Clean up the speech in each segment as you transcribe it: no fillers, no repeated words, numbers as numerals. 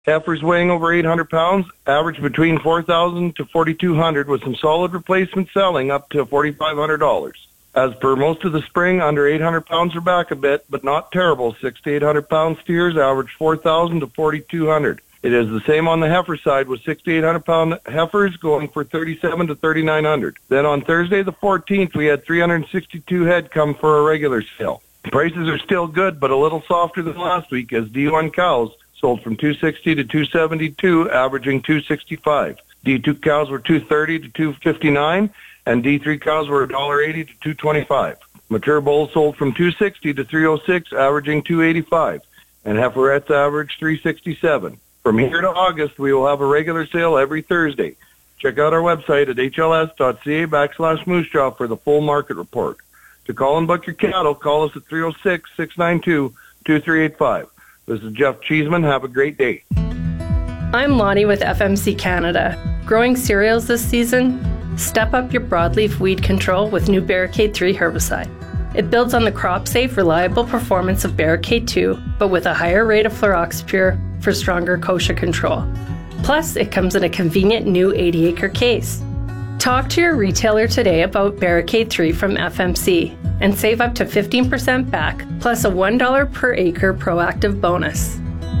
Heifers weighing over 800 pounds average between 4,000 to 4,200 with some solid replacement selling up to $4,500. As per most of the spring, under 800 pounds are back a bit, but not terrible. 600 to 800 pound steers average 4,000 to 4,200. It is the same on the heifer side with 600 to 800 pound heifers going for 37 to 3,900. Then on Thursday the 14th, we had 362 head come for a regular sale. Prices are still good, but a little softer than last week as D1 cows sold from 260 to 272, averaging 265. D2 cows were 230 to 259, and D3 cows were $1.80 to 225. Mature bulls sold from 260 to 306, averaging 285, and heiferettes averaged 367. From here to August, we will have a regular sale every Thursday. Check out our website at hls.ca/moosejaw for the full market report. To call and book your cattle, call us at 306-692-2385. This is Jeff Cheeseman. Have a great day. I'm Lonnie with FMC Canada. Growing cereals this season? Step up your broadleaf weed control with new Barricade 3 herbicide. It builds on the crop-safe, reliable performance of Barricade 2, but with a higher rate of fluroxypyr for stronger kochia control. Plus, it comes in a convenient new 80-acre case. Talk to your retailer today about Barricade 3 from FMC and save up to 15% back, plus a $1 per acre proactive bonus.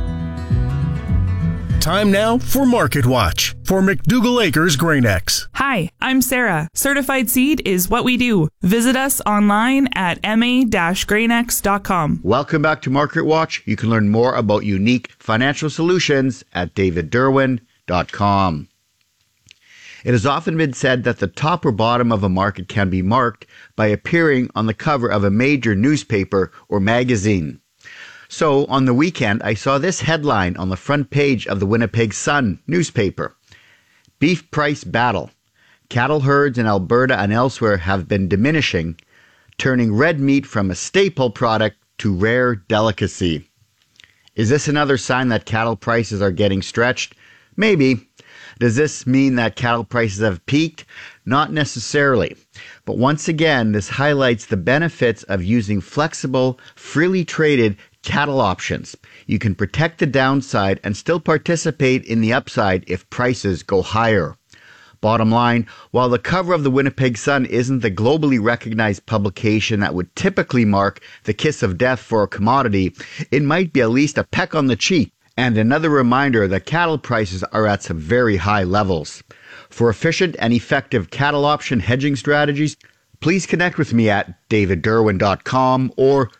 Time now for Market Watch for McDougall Acres Grain X. Hi, I'm Sarah. Certified Seed is what we do. Visit us online at ma-grainx.com. Welcome back to Market Watch. You can learn more about unique financial solutions at davidderwin.com. It has often been said that the top or bottom of a market can be marked by appearing on the cover of a major newspaper or magazine. So, on the weekend, I saw this headline on the front page of the Winnipeg Sun newspaper. Beef price battle. Cattle herds in Alberta and elsewhere have been diminishing, turning red meat from a staple product to rare delicacy. Is this another sign that cattle prices are getting stretched? Maybe. Does this mean that cattle prices have peaked? Not necessarily. But once again, this highlights the benefits of using flexible, freely traded cattle options. You can protect the downside and still participate in the upside if prices go higher. Bottom line, while the cover of the Winnipeg Sun isn't the globally recognized publication that would typically mark the kiss of death for a commodity, it might be at least a peck on the cheek and another reminder that cattle prices are at some very high levels. For efficient and effective cattle option hedging strategies, please connect with me at davidderwin.com or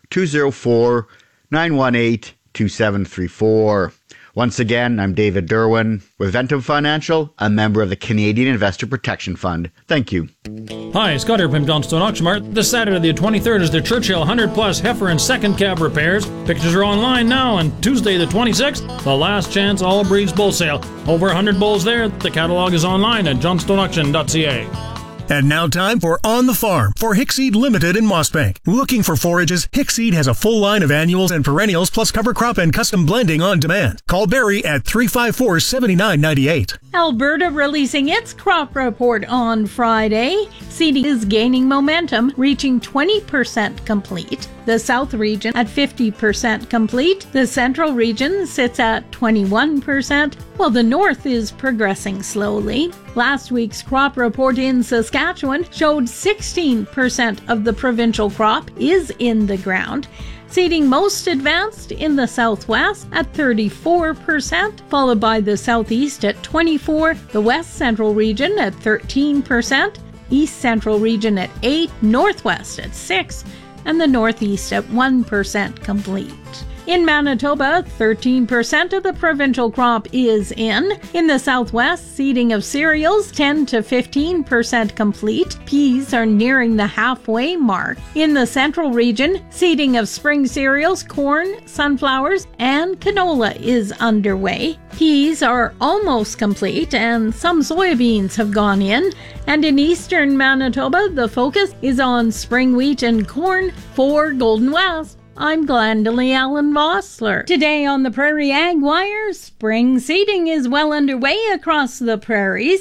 204-918-2734. Once again, I'm David Derwin with Ventum Financial, a member of the Canadian Investor Protection Fund. Thank you. Hi, Scott here from Johnstone Auction Mart. This Saturday the 23rd is the Churchill 100 Plus heifer and second cab repairs. Pictures are online now, and Tuesday the 26th, the last chance all breeds bull sale. Over 100 bulls there. The catalog is online at johnstoneauction.ca. And now time for On the Farm for Hickseed Limited in Mossbank. Looking for forages? Hickseed has a full line of annuals and perennials plus cover crop and custom blending on demand. Call Barry at 354-7998. Alberta releasing its crop report on Friday. Seeding is gaining momentum, reaching 20% complete. The South region at 50% complete. The Central region sits at 21%, while the North is progressing slowly. Last week's crop report in Saskatchewan showed 16% of the provincial crop is in the ground. Seeding most advanced in the Southwest at 34%, followed by the Southeast at 24%, the West Central region at 13%, East Central region at 8%, Northwest at 6%, and the Northeast at 1% complete. In Manitoba, 13% of the provincial crop is in. In the Southwest, seeding of cereals 10 to 15% complete. Peas are nearing the halfway mark. In the Central region, seeding of spring cereals, corn, sunflowers, and canola is underway. Peas are almost complete, and some soybeans have gone in. And in eastern Manitoba, the focus is on spring wheat and corn for Golden West. I'm Glendalee Allen Vossler. Today on the Prairie Ag Wire, spring seeding is well underway across the prairies,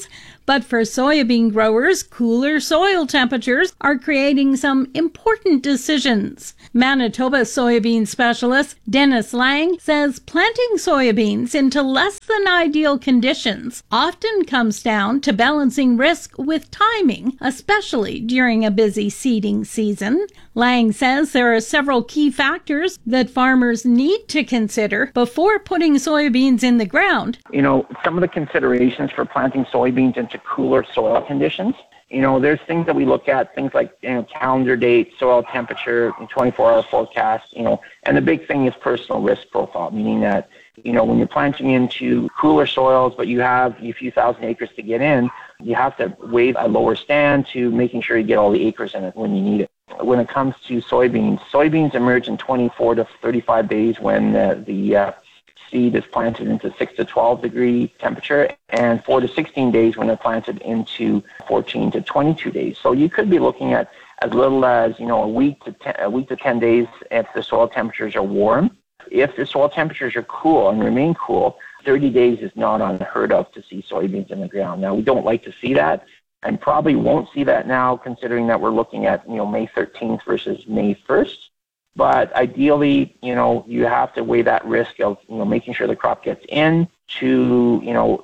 But for soybean growers, cooler soil temperatures are creating some important decisions. Manitoba soybean specialist Dennis Lang says planting soybeans into less than ideal conditions often comes down to balancing risk with timing, especially during a busy seeding season. Lang says there are several key factors that farmers need to consider before putting soybeans in the ground. Some of the considerations for planting soybeans into cooler soil conditions, there's things that we look at, things like, calendar date, soil temperature, 24-hour forecast, and the big thing is personal risk profile, meaning that, when you're planting into cooler soils, but you have a few thousand acres to get in, you have to weigh a lower stand to making sure you get all the acres in it when you need it. When it comes to soybeans emerge in 24 to 35 days when the seed is planted into 6 to 12 degree temperature, and 4 to 16 days when they're planted into 14 to 22 days. So you could be looking at as little as a week to 10 days if the soil temperatures are warm. If the soil temperatures are cool and remain cool, 30 days is not unheard of to see soybeans in the ground. Now, we don't like to see that, and probably won't see that now, considering that we're looking at May 13th versus May 1st. But ideally, you have to weigh that risk of, making sure the crop gets in to,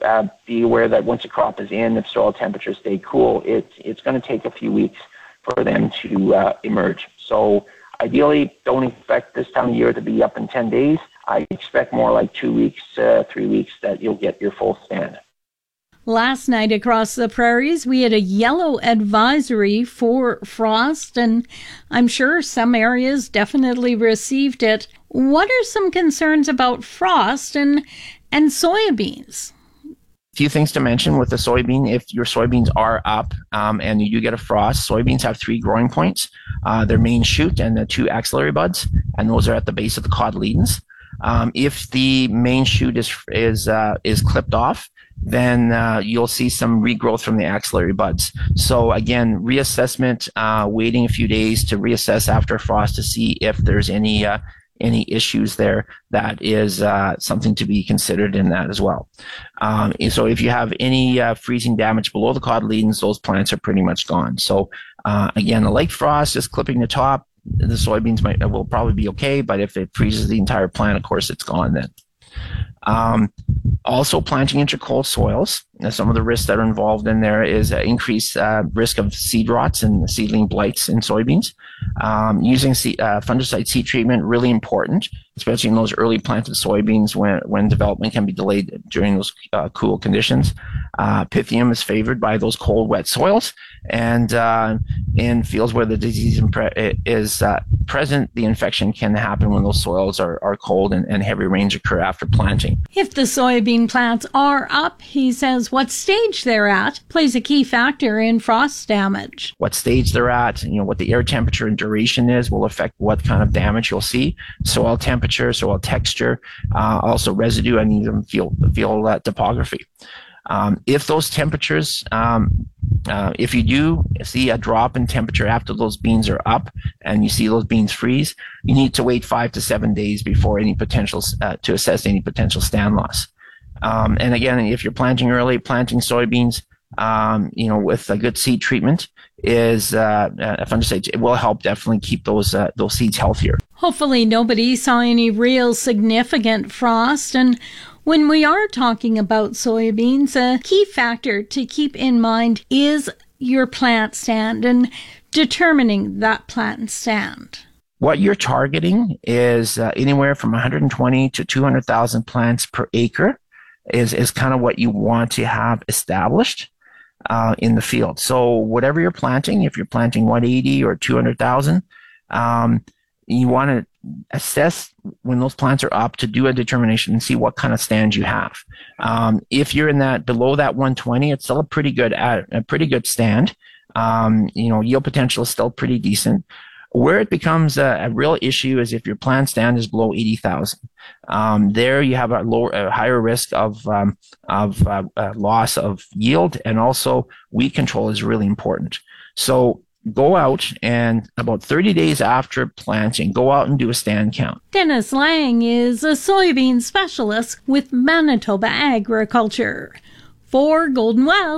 be aware that once a crop is in, if soil temperatures stay cool, it's going to take a few weeks for them to emerge. So ideally, don't expect this time of year to be up in 10 days. I expect more like 2 weeks, 3 weeks that you'll get your full stand. Last night across the prairies, we had a yellow advisory for frost, and I'm sure some areas definitely received it. What are some concerns about frost and soybeans? A few things to mention with the soybean. If your soybeans are up and you do get a frost, soybeans have 3 growing points, their main shoot and the 2 axillary buds, and those are at the base of the cotyledons. If the main shoot is clipped off, then you'll see some regrowth from the axillary buds. So again, reassessment, waiting a few days to reassess after frost to see if there's any issues there. That is something to be considered in that as well. So if you have any freezing damage below the cotyledons, those plants are pretty much gone. So again, the light frost, just clipping the top, the soybeans will probably be okay, but if it freezes the entire plant, of course, it's gone then. Also, planting into cold soils. Some of the risks that are involved in there is increased risk of seed rots and seedling blights in soybeans. Using fungicide seed treatment, really important, especially in those early planted soybeans when development can be delayed during those cool conditions. Pythium is favored by those cold, wet soils, and in fields where the disease is present, the infection can happen when those soils are cold and heavy rains occur after planting. If the soybean plants are up, he says what stage they're at plays a key factor in frost damage. What stage they're at, what the air temperature and duration is will affect what kind of damage you'll see. Soil temperature, soil texture, also residue, and even field topography. If those temperatures, if you do see a drop in temperature after those beans are up and you see those beans freeze, you need to wait 5 to 7 days before any potential to assess any potential stand loss. And again, if you're planting early, planting soybeans, with a good seed treatment is a fungicide. It will help definitely keep those seeds healthier. Hopefully nobody saw any real significant frost. And when we are talking about soybeans, a key factor to keep in mind is your plant stand and determining that plant stand. What you're targeting is anywhere from 120 to 200,000 plants per acre is kind of what you want to have established in the field. So whatever you're planting, if you're planting 180 or 200,000, you want to assess when those plants are up to do a determination and see what kind of stand you have. If you're in that below that 120, it's still a pretty good stand. Yield potential is still pretty decent. Where it becomes a real issue is if your plant stand is below 80,000. There you have a higher risk of loss of yield, and also weed control is really important. So go out and about 30 days after planting, go out and do a stand count. Dennis Lang is a soybean specialist with Manitoba Agriculture. For Golden West,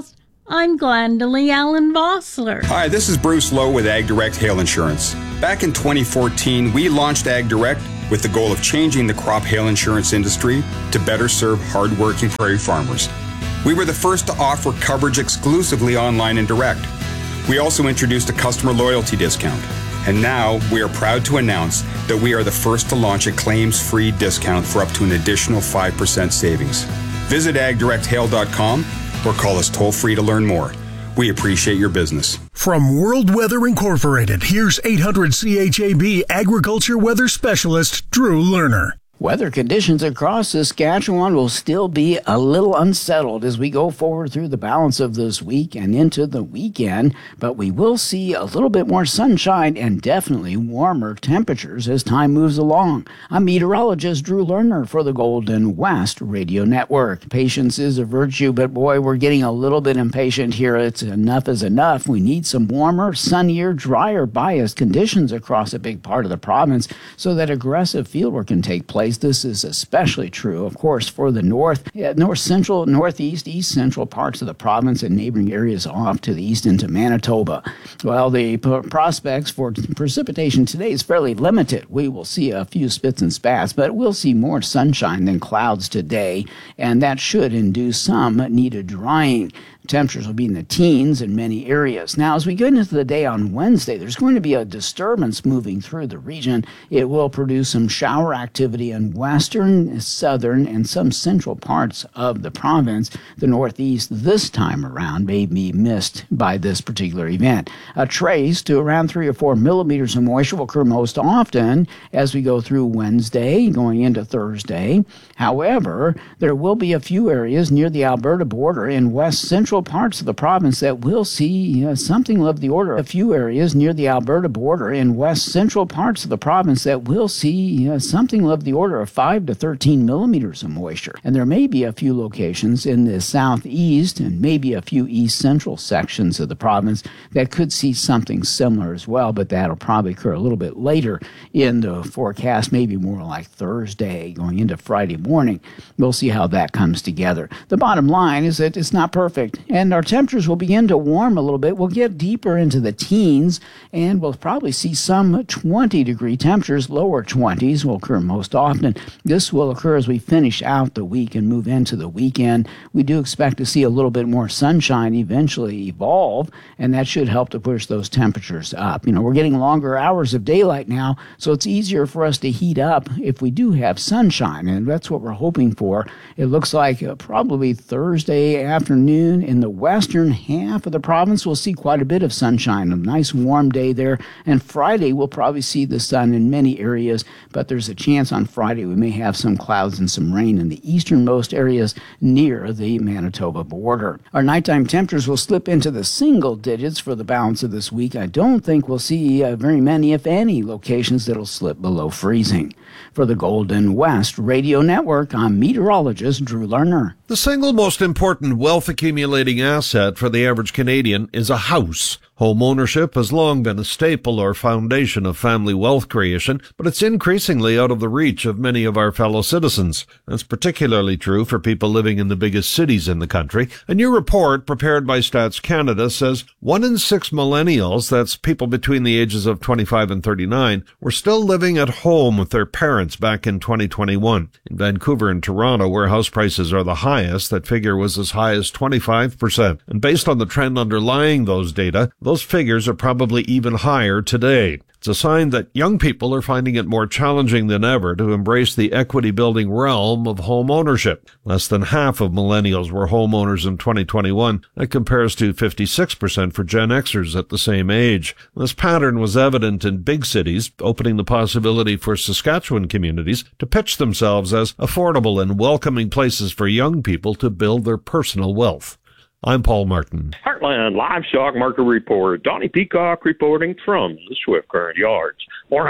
I'm Glendalee Allen Vossler. Hi, this is Bruce Lowe with Ag Direct Hail Insurance. Back in 2014, we launched Ag Direct with the goal of changing the crop hail insurance industry to better serve hardworking prairie farmers. We were the first to offer coverage exclusively online and direct. We also introduced a customer loyalty discount. And now we are proud to announce that we are the first to launch a claims-free discount for up to an additional 5% savings. Visit agdirecthail.com or call us toll-free to learn more. We appreciate your business. From World Weather Incorporated, here's 800 CHAB Agriculture Weather Specialist Drew Lerner. Weather conditions across Saskatchewan will still be a little unsettled as we go forward through the balance of this week and into the weekend, but we will see a little bit more sunshine and definitely warmer temperatures as time moves along. I'm meteorologist Drew Lerner for the Golden West Radio Network. Patience is a virtue, but boy, we're getting a little bit impatient here. It's enough is enough. We need some warmer, sunnier, drier, biased conditions across a big part of the province so that aggressive fieldwork can take place. This is especially true, of course, for the north central, northeast, east central parts of the province and neighboring areas off to the east into Manitoba. Well, the prospects for precipitation today is fairly limited. We will see a few spits and spats, but we'll see more sunshine than clouds today, and that should induce some needed drying. Temperatures will be in the teens in many areas. Now, as we get into the day on Wednesday, there's going to be a disturbance moving through the region. It will produce some shower activity in western, southern, and some central parts of the province. The northeast this time around may be missed by this particular event. A trace to around 3 or 4 millimeters of moisture will occur most often as we go through Wednesday, going into Thursday. However, there will be a few areas near the Alberta border in west central parts of the province that will see something of the order. A few areas near the Alberta border in west central parts of the province that will see something of the order of 5 to 13 millimeters of moisture. And there may be a few locations in the southeast and maybe a few east central sections of the province that could see something similar as well, but that'll probably occur a little bit later in the forecast, maybe more like Thursday going into Friday morning. We'll see how that comes together. The bottom line is that it's not perfect, and our temperatures will begin to warm a little bit. We'll get deeper into the teens, and we'll probably see some 20-degree temperatures. Lower 20s will occur most often. This will occur as we finish out the week and move into the weekend. We do expect to see a little bit more sunshine eventually evolve, and that should help to push those temperatures up. We're getting longer hours of daylight now, so it's easier for us to heat up if we do have sunshine, and that's what we're hoping for. It looks like probably Thursday afternoon in the western half of the province, we'll see quite a bit of sunshine, a nice warm day there. And Friday, we'll probably see the sun in many areas, but there's a chance on Friday we may have some clouds and some rain in the easternmost areas near the Manitoba border. Our nighttime temperatures will slip into the single digits for the balance of this week. I don't think we'll see very many, if any, locations that'll slip below freezing. For the Golden West Radio Network, I'm meteorologist Drew Lerner. The single most important wealth accumulating asset for the average Canadian is a house. Home ownership has long been a staple or foundation of family wealth creation, but it's increasingly out of the reach of many of our fellow citizens. That's particularly true for people living in the biggest cities in the country. A new report prepared by Stats Canada says 1 in 6 millennials, that's people between the ages of 25 and 39, were still living at home with their parents back in 2021. In Vancouver and Toronto, where house prices are the highest, that figure was as high as 25%. And based on the trend underlying those data, those figures are probably even higher today. It's a sign that young people are finding it more challenging than ever to embrace the equity-building realm of home ownership. Less than half of millennials were homeowners in 2021. That compares to 56% for Gen Xers at the same age. This pattern was evident in big cities, opening the possibility for Saskatchewan communities to pitch themselves as affordable and welcoming places for young people to build their personal wealth. I'm Paul Martin. Heartland Livestock Market Report. Donnie Peacock reporting from the Swift Current Yards.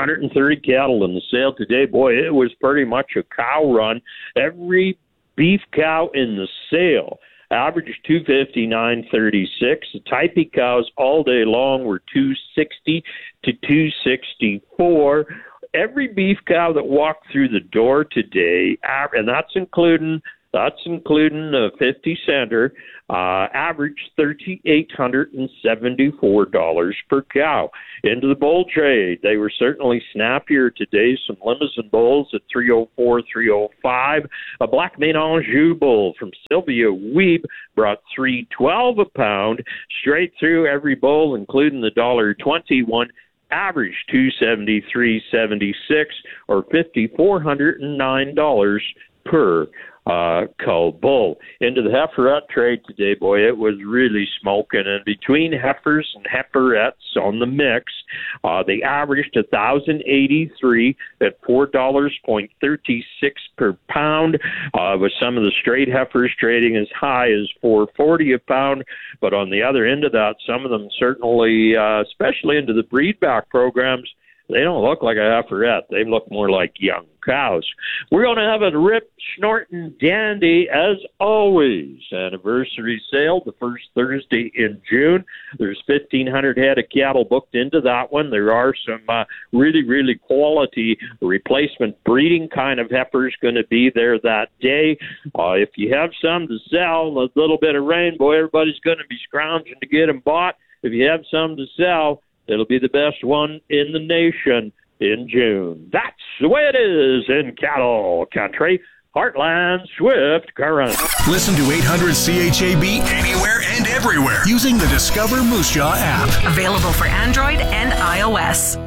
430 cattle in the sale today. Boy, it was pretty much a cow run. Every beef cow in the sale averaged $259.36. The Typee cows all day long were $260 to $264. Every beef cow that walked through the door today, and that's including That's including a 50 center, average $3,874 per cow. Into the bull trade, they were certainly snappier today. Some Limousin bulls at 304, 305. A black Maine Anjou bull from Sylvia Weeb brought $312 a pound. Straight through every bull, including the $1.21, average $273.76 or $5,409 per cull bull. Into the heiferette trade today, boy, it was really smoking. And between heifers and heiferettes on the mix, they averaged $1,083 at $4.36 per pound, with some of the straight heifers trading as high as $4.40 a pound. But on the other end of that, some of them certainly, especially into the breedback programs, they don't look like a heiferette. They look more like young cows. We're going to have a rip snorting dandy, as always, anniversary sale the first Thursday in June. There's 1,500 head of cattle booked into that one. There are some really, really quality replacement breeding kind of heifers going to be there that day. If you have some to sell, a little bit of rain, boy, everybody's going to be scrounging to get them bought. If you have some to sell, it'll be the best one in the nation in June. That's the way it is in cattle country. Heartland Swift Current. Listen to 800 CHAB anywhere and everywhere using the Discover Moose Jaw app. Available for Android and iOS.